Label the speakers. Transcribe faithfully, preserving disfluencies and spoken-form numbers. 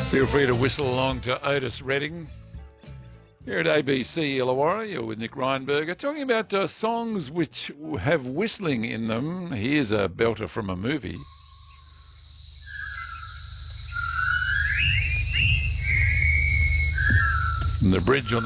Speaker 1: Feel free to whistle along to Otis Redding. Here at A B C Illawarra, you're with Nick Reinberger, talking about uh, songs which have whistling in them. Here's a belter from a movie. The bridge on the